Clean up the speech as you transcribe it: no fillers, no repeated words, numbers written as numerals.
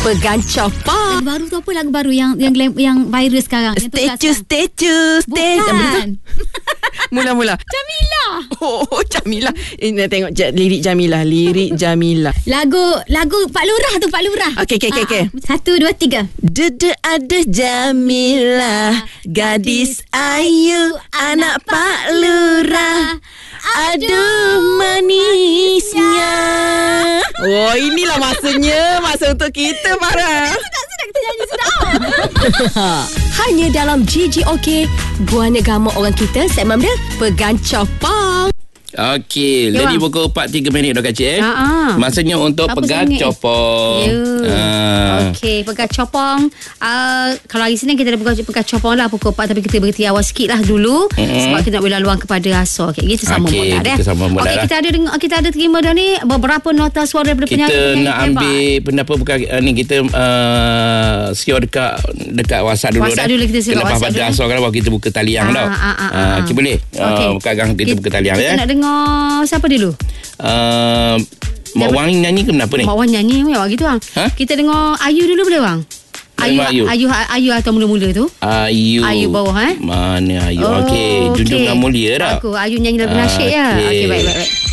Pegang Copong. Lagu baru tu apa? Lagu baru yang viral sekarang. Statue. Bukan. Mula-mula. Jamila. Oh, Jamila. Ini tengok lirik Jamila. Lagu Pak Lurah tu, Pak Lurah. Okey. 1, 2, 3. Dede ada Jamila, gadis ayu, anak Pak Lurah. Aduh manisnya. Oh, inilah masa untuk kita, Farah. Sudah kita nyanyi sudah. Hanya dalam GGOK, Guana Gama orang kita, segmen dia Pegang Copong. Okey, lady pukul 4.3 dah kacik Masanya untuk pegang copong. Okey, pegang copong. Kalau hari Senin kita dah pegang copong lah pukul 4, tapi kita berhenti awal sikit lah dulu sebab kita nak beri laluan kepada Asor. Okey, kita sama modal dah. Okey, kita ada terima dah ni beberapa nota suara daripada penyanyi. Kita nak ambil pendapat bukan ni kita secure dekat WhatsApp dulu dah. Kita secure lepas WhatsApp pada dulu. Asor kan baru kita buka taliang tau. Okey, boleh. Buka gang kita buka taliang ya. Kita nak dengar siapa dulu? Mak Wang nyanyi ke kenapa ni? Mak Wang nyanyi gitu bang. Kita dengar Ayu dulu boleh bang? Ayu atau mula-mula tu? Ayu bawah Mana Ayu? Okey, Junjungan Mulia dah. Ayu nyanyi lagu nasyid ya. Okey, baik.